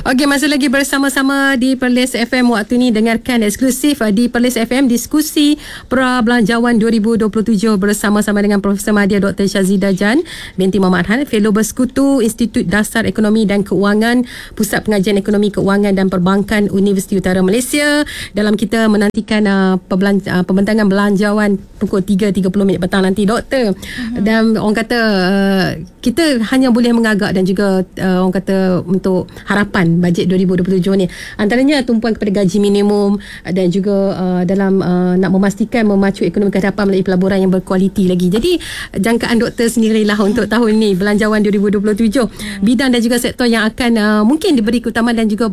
Okey, masih lagi bersama-sama di Perlis FM. Waktu ni dengarkan eksklusif di Perlis FM diskusi Prabelanjawan 2027 bersama-sama dengan Profesor Madya Dr. Syazidah Jan binti Muhammad Han, Fellow Bersekutu Institut Dasar Ekonomi dan Keuangan, Pusat Pengajian Ekonomi Keuangan dan Perbankan Universiti Utara Malaysia. Dalam kita menantikan pembentangan belanjawan pukul 3.30 petang nanti, Doktor. Dan orang kata kita hanya boleh mengagak dan juga orang kata untuk harapan bajet 2027 ni, antaranya tumpuan kepada gaji minimum dan juga dalam nak memastikan memacu ekonomi ke hadapan melalui pelaburan yang berkualiti lagi. Jadi jangkaan doktor sendirilah untuk tahun ni belanjawan 2027, bidang dan juga sektor yang akan mungkin diberi keutamaan dan juga